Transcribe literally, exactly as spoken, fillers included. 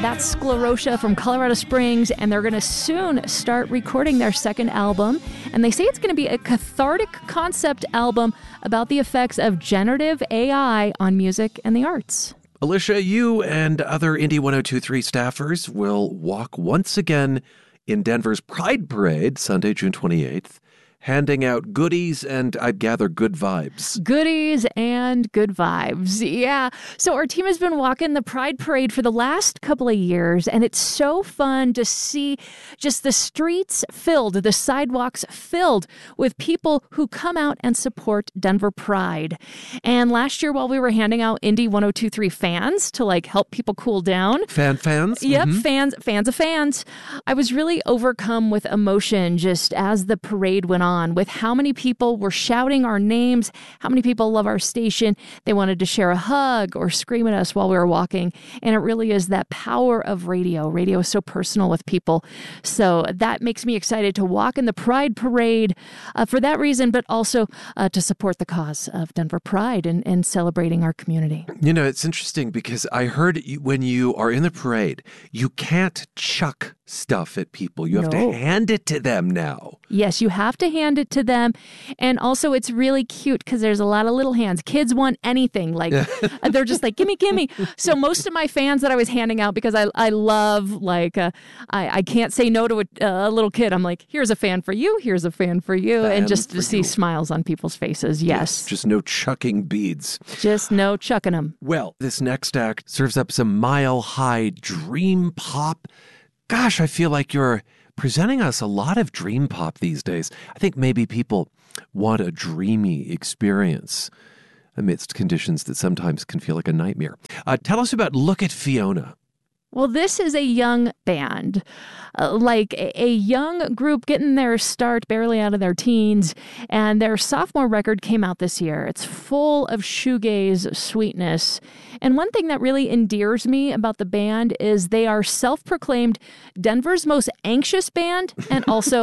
That's Sclerotia from Colorado Springs, and they're going to soon start recording their second album. And they say it's going to be a cathartic concept album about the effects of generative A I on music and the arts. Alicia, you and other Indie one oh two point three staffers will walk once again in Denver's Pride Parade, Sunday, June twenty-eighth, handing out goodies and, I'd gather, good vibes. Goodies and good vibes. Yeah. So our team has been walking the Pride Parade for the last couple of years, and it's so fun to see just the streets filled, the sidewalks filled with people who come out and support Denver Pride. And last year, while we were handing out Indie one oh two point three fans to like help people cool down. Fan fans? Yep, Mm-hmm. fans, fans of fans. I was really overcome with emotion just as the parade went on. On with how many people were shouting our names, how many people love our station. They wanted to share a hug or scream at us while we were walking. And it really is that power of radio. Radio is so personal with people. So that makes me excited to walk in the Pride Parade uh, for that reason, but also uh, to support the cause of Denver Pride and, and celebrating our community. You know, it's interesting because I heard you, when you are in the parade, you can't chuck stuff at people. You have No. to hand it to them now. Yes, you have to hand it to them. And also it's really cute because there's a lot of little hands. Kids want anything. Like they're just like, gimme, gimme. So most of my fans that I was handing out, because I I love like, uh, I, I can't say no to a, a little kid. I'm like, here's a fan for you. Here's a fan for you. Fan and just for to see you. smiles on people's faces. Yes. Just no chucking beads. Just no chucking them. Well, this next act serves up some mile-high dream pop. Gosh, I feel like you're presenting us a lot of dream pop these days. I think maybe people want a dreamy experience amidst conditions that sometimes can feel like a nightmare. Uh, tell us about Look at Fiona. Well, this is a young band, uh, like a, a young group getting their start barely out of their teens, and their sophomore record came out this year. It's full of shoegaze sweetness. And one thing that really endears me about the band is they are self-proclaimed Denver's most anxious band and also